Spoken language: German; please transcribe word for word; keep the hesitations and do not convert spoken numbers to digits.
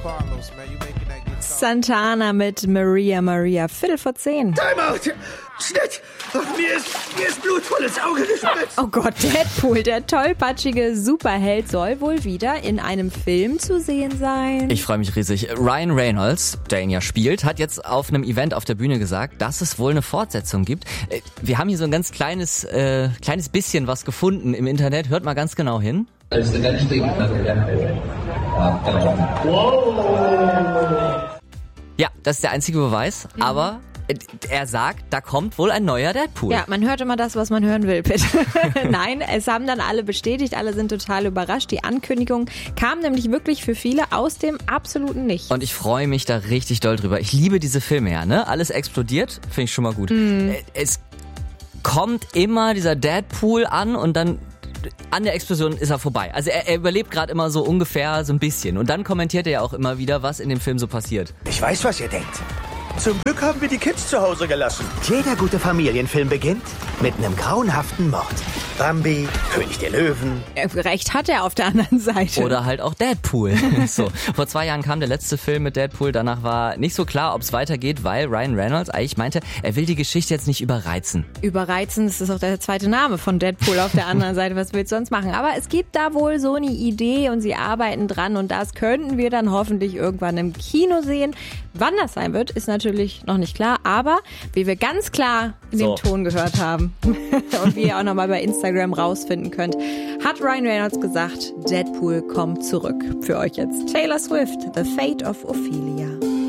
Santana mit Maria Maria, Viertel vor zehn. Timeout! Schnitt! Mir ist, mir ist Blut voll ins Auge gespritzt. Oh Gott, Deadpool, der tollpatschige Superheld, soll wohl wieder in einem Film zu sehen sein. Ich freue mich riesig. Ryan Reynolds, der ihn ja spielt, hat jetzt auf einem Event auf der Bühne gesagt, dass es wohl eine Fortsetzung gibt. Wir haben hier so ein ganz kleines, äh, kleines bisschen was gefunden im Internet. Hört mal ganz genau hin. Ja, das ist der einzige Beweis, mhm. aber er sagt, da kommt wohl ein neuer Deadpool. Ja, man hört immer das, was man hören will, bitte. Nein, es haben dann alle bestätigt, alle sind total überrascht. Die Ankündigung kam nämlich wirklich für viele aus dem absoluten Nichts. Und ich freue mich da richtig doll drüber. Ich liebe diese Filme ja, ne? Alles explodiert, finde ich schon mal gut. Mhm. Es kommt immer dieser Deadpool an und dann an der Explosion ist er vorbei. Also er, er überlebt gerade immer so ungefähr so ein bisschen. Und dann kommentiert er ja auch immer wieder, was in dem Film so passiert. Ich weiß, was ihr denkt. Zum Glück haben wir die Kids zu Hause gelassen. Jeder gute Familienfilm beginnt mit einem grauenhaften Mord. Bambi, König der Löwen. Recht hat er auf der anderen Seite. Oder halt auch Deadpool. So, vor zwei Jahren kam der letzte Film mit Deadpool. Danach war nicht so klar, ob es weitergeht, weil Ryan Reynolds eigentlich meinte, er will die Geschichte jetzt nicht überreizen. Überreizen, das ist auch der zweite Name von Deadpool auf der anderen Seite. Was willst du sonst machen? Aber es gibt da wohl so eine Idee und sie arbeiten dran und das könnten wir dann hoffentlich irgendwann im Kino sehen. Wann das sein wird, ist natürlich noch nicht klar, aber wie wir ganz klar in so. dem Ton gehört haben und wie ihr auch nochmal bei Instagram rausfinden könnt, hat Ryan Reynolds gesagt, Deadpool kommt zurück. Für euch jetzt Taylor Swift, The Fate of Ophelia.